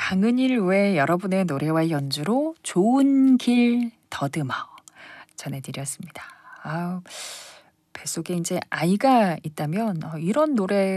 강은일 외 여러분의 노래와 연주로 좋은 길 더듬어 전해드렸습니다. 아우, 뱃속에 이제 아이가 있다면 이런 노래